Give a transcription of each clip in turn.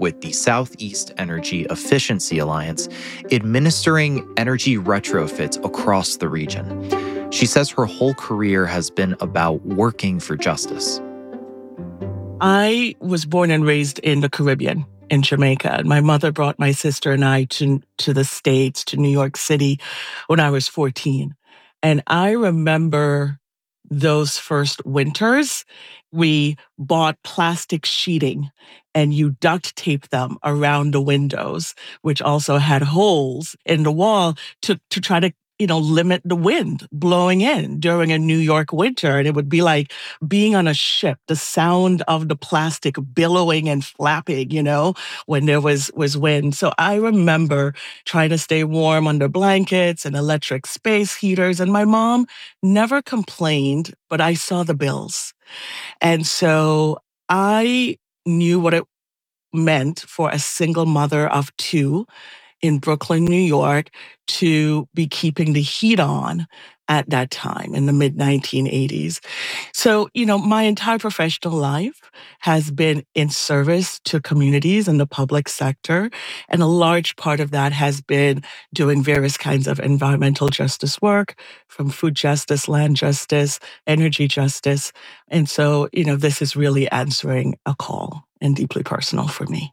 with the Southeast Energy Efficiency Alliance, administering energy retrofits across the region. She says her whole career has been about working for justice. I was born and raised in the Caribbean, in Jamaica. My mother brought my sister and I to the States, to New York City, when I was 14. And I remember those first winters. We bought plastic sheeting and you duct tape them around the windows, which also had holes in the wall to try to limit the wind blowing in during a New York winter. And it would be like being on a ship, the sound of the plastic billowing and flapping, when there was wind. So I remember trying to stay warm under blankets and electric space heaters. And my mom never complained, but I saw the bills. And so I knew what it meant for a single mother of two in Brooklyn, New York, to be keeping the heat on at that time in the mid-1980s. So, my entire professional life has been in service to communities in the public sector. And a large part of that has been doing various kinds of environmental justice work, from food justice, land justice, energy justice. And so, this is really answering a call and deeply personal for me.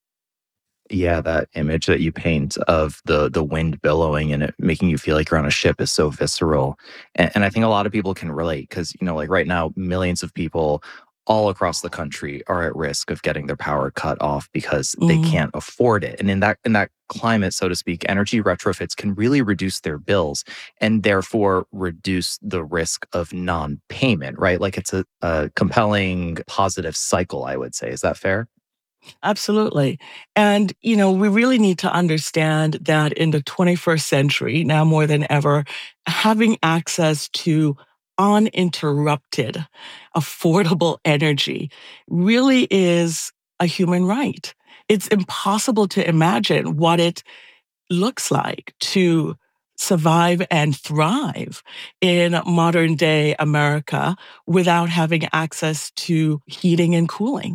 Yeah, that image that you paint of the wind billowing and it making you feel like you're on a ship is so visceral. And I think a lot of people can relate because, like right now, millions of people all across the country are at risk of getting their power cut off because they can't afford it. And in that climate, so to speak, energy retrofits can really reduce their bills and therefore reduce the risk of non-payment, right? Like it's a compelling positive cycle, I would say. Is that fair? Absolutely. And, we really need to understand that in the 21st century, now more than ever, having access to uninterrupted, affordable energy really is a human right. It's impossible to imagine what it looks like to survive and thrive in modern day America without having access to heating and cooling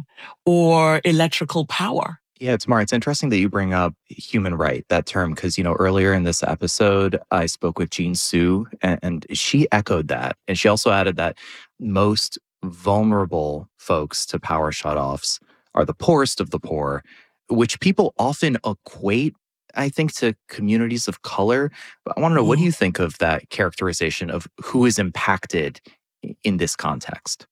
or electrical power. Yeah, Tamara, it's interesting that you bring up human right, that term, because, earlier in this episode, I spoke with Jean Sue, and she echoed that. And she also added that most vulnerable folks to power shutoffs are the poorest of the poor, which people often equate, I think, to communities of color. But I want to know, what do you think of that characterization of who is impacted in this context?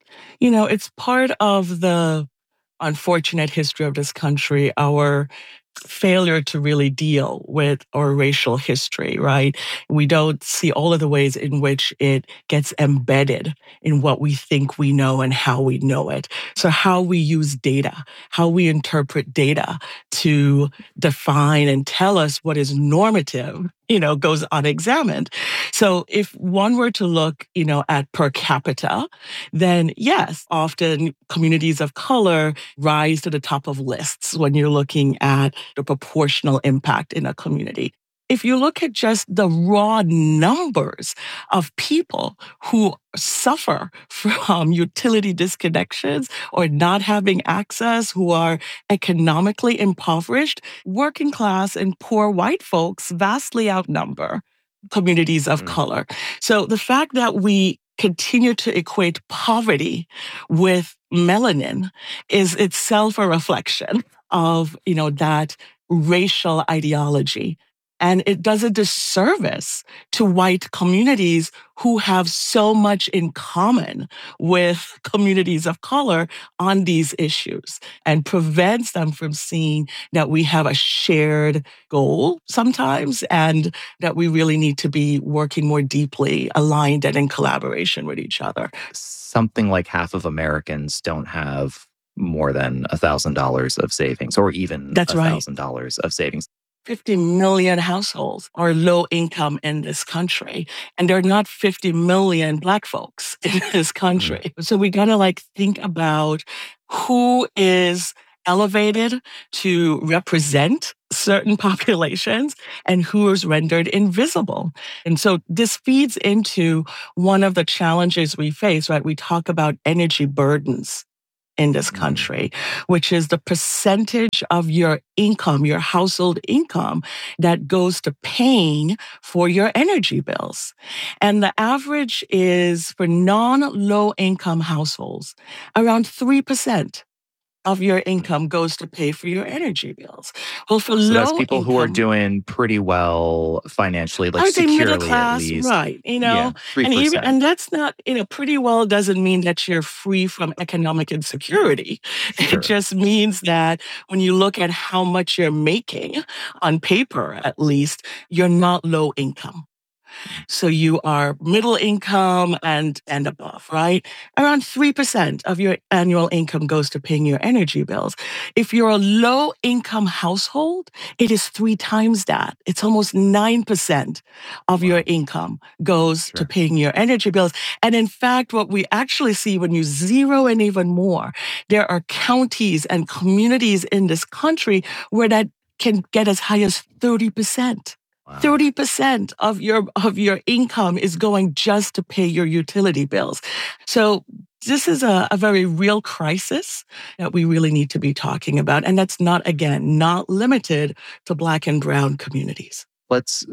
It's part of the unfortunate history of this country, our failure to really deal with our racial history, right? We don't see all of the ways in which it gets embedded in what we think we know and how we know it. So how we use data, how we interpret data to define and tell us what is normative, goes unexamined. So if one were to look, at per capita, then yes, often communities of color rise to the top of lists when you're looking at the proportional impact in a community. If you look at just the raw numbers of people who suffer from utility disconnections or not having access, who are economically impoverished, working class and poor white folks vastly outnumber communities of color. So the fact that we continue to equate poverty with melanin is itself a reflection of, that racial ideology. And it does a disservice to white communities who have so much in common with communities of color on these issues, and prevents them from seeing that we have a shared goal sometimes, and that we really need to be working more deeply aligned and in collaboration with each other. Something like half of Americans don't have more than $1,000 of savings, or even That's right. $1,000 of savings. 50 million households are low income in this country, and there are not 50 million Black folks in this country. So we gotta think about who is elevated to represent certain populations and who is rendered invisible. And so this feeds into one of the challenges we face, right? We talk about energy burdens. in this Mm. country, which is the percentage of your income, your household income, that goes to paying for your energy bills. And the average is for non-low income households, around 3% of your income goes to pay for your energy bills. Well, for So that's low people who are income, doing pretty well financially, I like would say middle securely at class, least. right? Yeah, And even 3%. and that's not, pretty well doesn't mean that you're free from economic insecurity. It Sure. just means that when you look at how much you're making on paper, at least, you're not low income. So you are middle income and above, right? Around 3% of your annual income goes to paying your energy bills. If you're a low income household, it is three times that. It's almost 9% of your Wow. income goes to Sure. paying your energy bills. And in fact, what we actually see when you zero in even more, there are counties and communities in this country where that can get as high as 30%. Wow. 30% of your income is going just to pay your utility bills. So this is a very real crisis that we really need to be talking about. And that's not, again, not limited to Black and Brown communities. Let's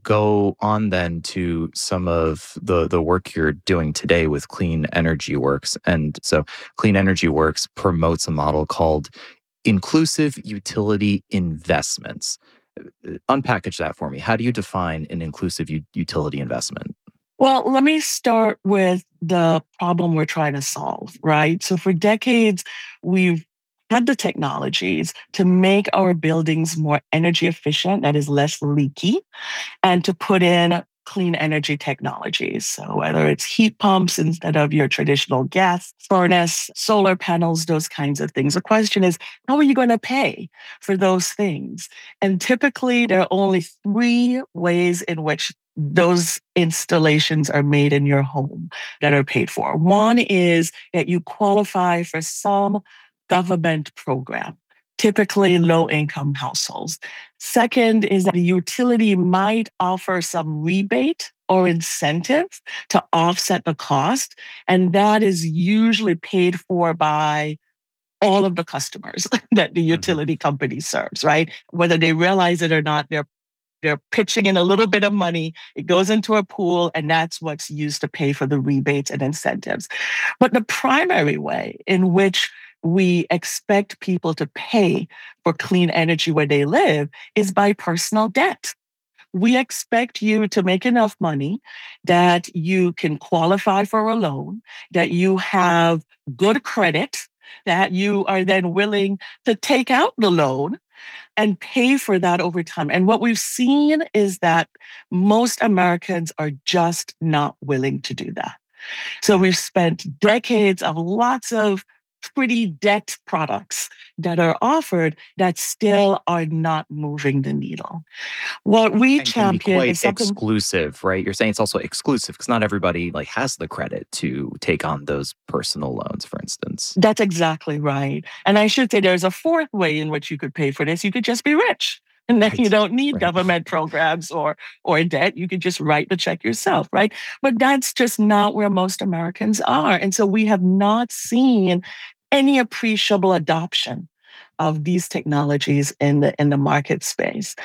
go on then to some of the work you're doing today with Clean Energy Works. And so Clean Energy Works promotes a model called inclusive utility investments. Unpackage that for me. How do you define an inclusive utility investment? Well, let me start with the problem we're trying to solve, right? So for decades, we've had the technologies to make our buildings more energy efficient, that is less leaky, and to put in clean energy technologies. So whether it's heat pumps instead of your traditional gas furnace, solar panels, those kinds of things. The question is, how are you going to pay for those things? And typically, there are only three ways in which those installations are made in your home that are paid for. One is that you qualify for some government program, typically low income households. Second is that the utility might offer some rebate or incentive to offset the cost. And that is usually paid for by all of the customers that the Mhm. utility company serves, right? Whether they realize it or not, they're pitching in a little bit of money. It goes into a pool, and that's what's used to pay for the rebates and incentives. But the primary way in which we expect people to pay for clean energy where they live is by personal debt. We expect you to make enough money that you can qualify for a loan, that you have good credit, that you are then willing to take out the loan and pay for that over time. And what we've seen is that most Americans are just not willing to do that. So we've spent decades of lots of pretty debt products that are offered that still are not moving the needle. What we And can be champion quite is something exclusive, right? You're saying it's also exclusive because not everybody like has the credit to take on those personal loans, for instance. that's exactly right. And I should say there's a fourth way in which you could pay for this. You could just be rich. And then you Right. don't need Right. government programs or debt. You could just write the check yourself, right? But that's just not where most Americans are. And so we have not seen any appreciable adoption of these technologies in the market space.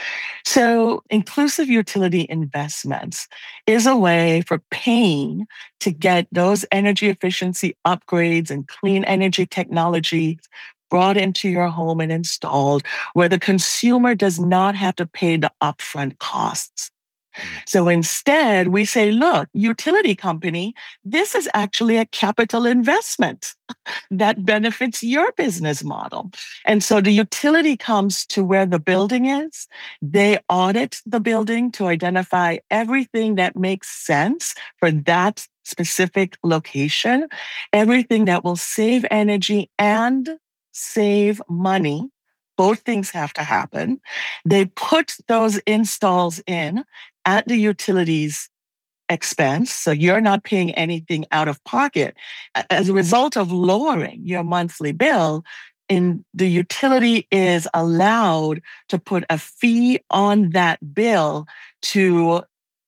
So, inclusive utility investments is a way for paying to get those energy efficiency upgrades and clean energy technology brought into your home and installed, where the consumer does not have to pay the upfront costs. Mm. So instead, we say, look, utility company, this is actually a capital investment that benefits your business model. And so the utility comes to where the building is. They audit the building to identify everything that makes sense for that specific location, everything that will save energy and save money. Both things have to happen. They put those installs in at the utilities expense. So you're not paying anything out of pocket. As a result of lowering your monthly bill, the utility is allowed to put a fee on that bill to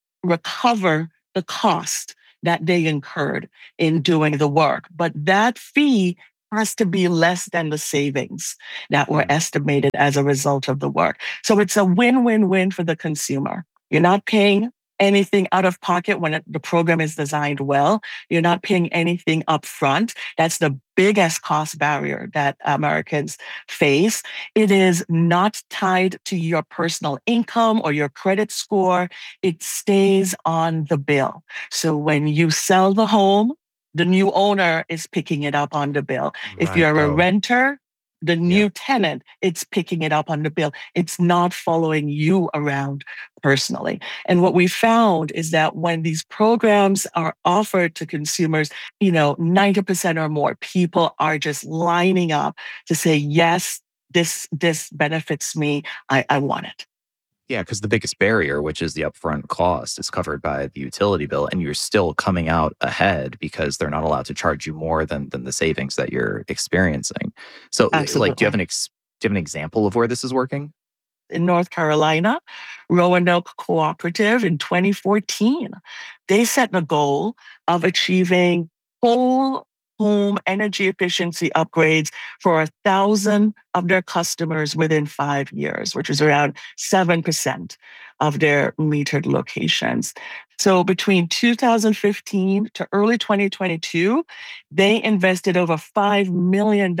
recover the cost that they incurred in doing the work. But that fee has to be less than the savings that were Mm. estimated as a result of the work. So it's a win-win-win for the consumer. You're not paying anything out of pocket when the program is designed well. You're not paying anything up front. That's the biggest cost barrier that Americans face. It is not tied to your personal income or your credit score. It stays on the bill. So when you sell the home, the new owner is picking it up on the bill. If Right. you're a Oh, renter, the yeah. new tenant, it's picking it up on the bill. It's not following you around personally. And what we found is that when these programs are offered to consumers, 90% or more people are just lining up to say, yes, this benefits me. I want it. Yeah, because the biggest barrier, which is the upfront cost, is covered by the utility bill, and you're still coming out ahead because they're not allowed to charge you more than the savings that you're experiencing. So, like, Absolutely. do you have an example of where this is working? In North Carolina, Roanoke Cooperative in 2014. They set the goal of achieving whole home energy efficiency upgrades for 1,000 of their customers within 5 years, which is around 7% of their metered locations. So between 2015 to early 2022, they invested over $5 million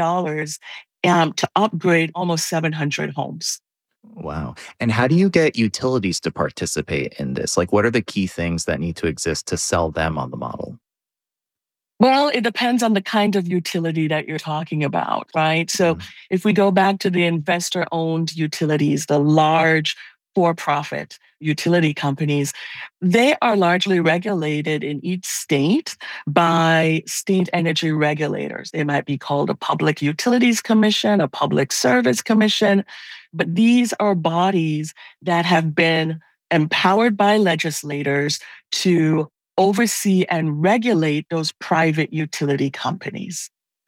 to upgrade almost 700 homes. Wow. And how do you get utilities to participate in this? Like, what are the key things that need to exist to sell them on the model? Well, it depends on the kind of utility that you're talking about, right? So Mm. if we go back to the investor owned utilities, the large for profit utility companies, they are largely regulated in each state by state energy regulators. They might be called a public utilities commission, a public service commission, but these are bodies that have been empowered by legislators to oversee and regulate those private utility companies.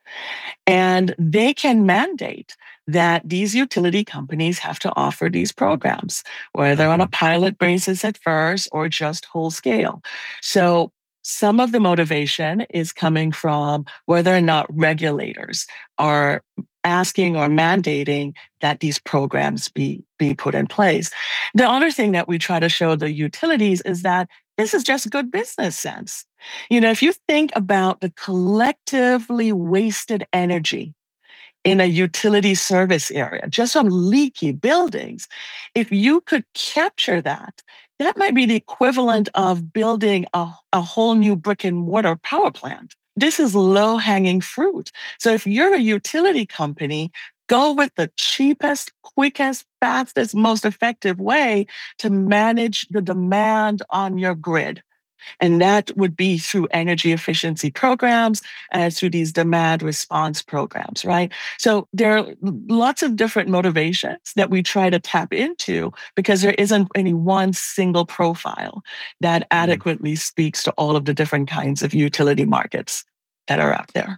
And they can mandate that these utility companies have to offer these programs, whether on Okay. a pilot basis at first or just whole scale. So some of the motivation is coming from whether or not regulators are asking or mandating that these programs be put in place. The other thing that we try to show the utilities is that this is just good business sense. If you think about the collectively wasted energy in a utility service area, just on leaky buildings, if you could capture that, that might be the equivalent of building a whole new brick and mortar power plant. This is low hanging fruit. So if you're a utility company, go with the cheapest, quickest, fastest, most effective way to manage the demand on your grid. And that would be through energy efficiency programs and through these demand response programs, right? So there are lots of different motivations that we try to tap into because there isn't any one single profile that Yeah. adequately speaks to all of the different kinds of utility markets that are out there.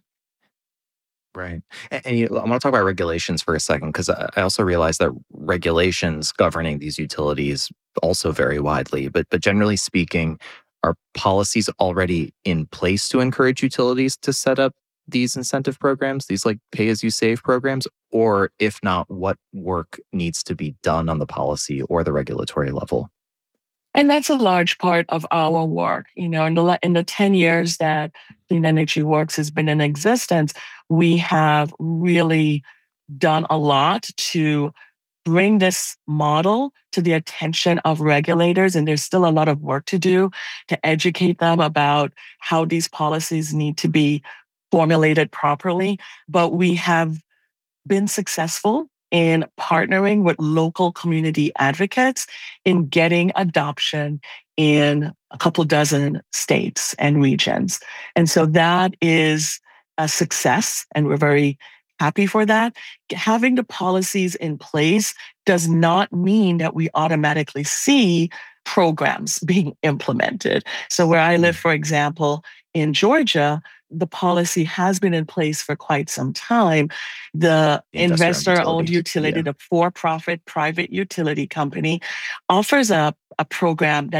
Right. I want to talk about regulations for a second because I also realize that regulations governing these utilities also vary widely. But generally speaking, are policies already in place to encourage utilities to set up these incentive programs, these like pay as you save programs? Or if not, what work needs to be done on the policy or the regulatory level? And that's a large part of our work. In the 10 years that Clean Energy Works has been in existence, we have really done a lot to bring this model to the attention of regulators. And there's still a lot of work to do to educate them about how these policies need to be formulated properly. But we have been successful in partnering with local community advocates in getting adoption in a couple dozen states and regions. And so that is a success, and we're very happy for that. Having the policies in place does not mean that we automatically see programs being implemented. So, where I live, Mm. for example, in Georgia, the policy has been in place for quite some time. The The investor-owned investor owned utilities. utility, Yeah. the for profit private utility company, offers a program that is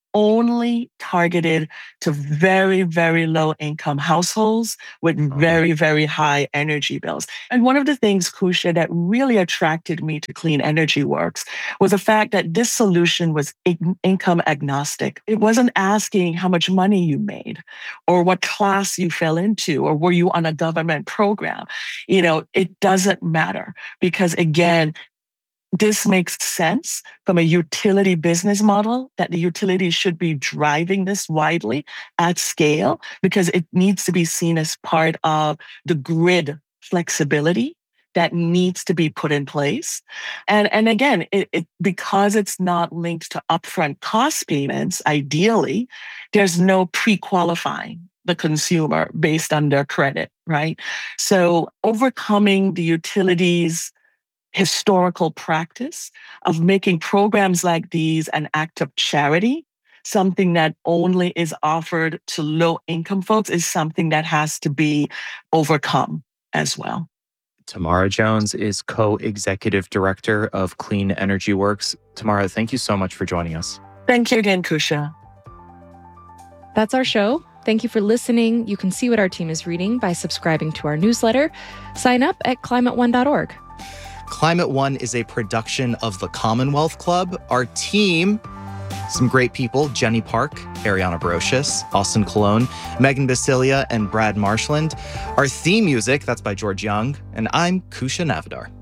only targeted to very, very low income households with very, very high energy bills. And one of the things, Kusha, that really attracted me to Clean Energy Works was the fact that this solution was income agnostic. It wasn't asking how much money you made or what class you fell into or were you on a government program. It doesn't matter because, again, this makes sense from a utility business model that the utilities should be driving this widely at scale because it needs to be seen as part of the grid flexibility that needs to be put in place. And again, because it's not linked to upfront cost payments, ideally, there's no pre-qualifying the consumer based on their credit, right? So overcoming the utilities historical practice of making programs like these an act of charity, something that only is offered to low income folks, is something that has to be overcome as well. Tamara Jones is co-executive director of Clean Energy Works. Tamara, thank you so much for joining us. Thank you again, Kusha. That's our show. Thank you for listening. You can see what our team is reading by subscribing to our newsletter. Sign up at climateone.org. Climate One is a production of the Commonwealth Club. Our team, some great people: Jenny Park, Ariana Brocious, Austin Colon, Megan Basilia, and Brad Marshland. Our theme music, that's by George Young, and I'm Kusha Navadar.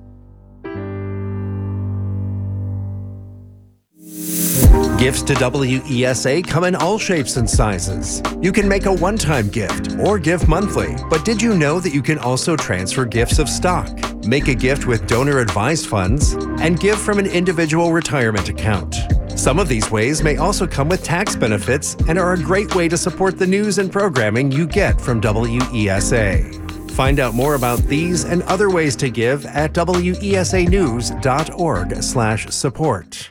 Gifts to WESA come in all shapes and sizes. You can make a one-time gift or give monthly. But did you know that you can also transfer gifts of stock, make a gift with donor-advised funds, and give from an individual retirement account? Some of these ways may also come with tax benefits and are a great way to support the news and programming you get from WESA. Find out more about these and other ways to give at wesanews.org/support.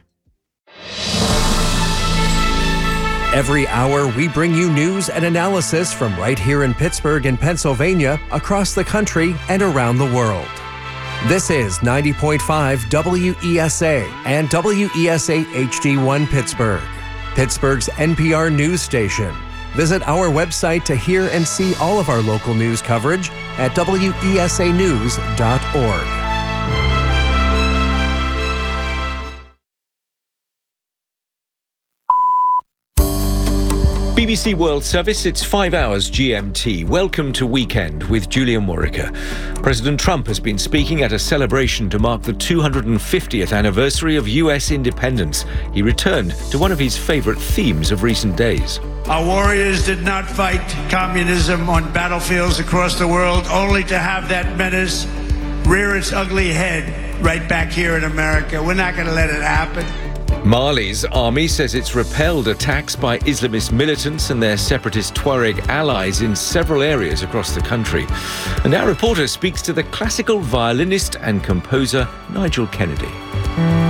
Every hour, we bring you news and analysis from right here in Pittsburgh and Pennsylvania, across the country, and around the world. This is 90.5 WESA and WESA HD1 Pittsburgh, Pittsburgh's NPR news station. Visit our website to hear and see all of our local news coverage at wesanews.org. BBC World Service, it's 5 hours GMT. Welcome to Weekend with Julian Morica. President Trump has been speaking at a celebration to mark the 250th anniversary of US independence. He returned to one of his favorite themes of recent days. Our warriors did not fight communism on battlefields across the world, only to have that menace rear its ugly head right back here in America. We're not going to let it happen. Mali's army says it's repelled attacks by Islamist militants and their separatist Tuareg allies in several areas across the country. And our reporter speaks to the classical violinist and composer Nigel Kennedy.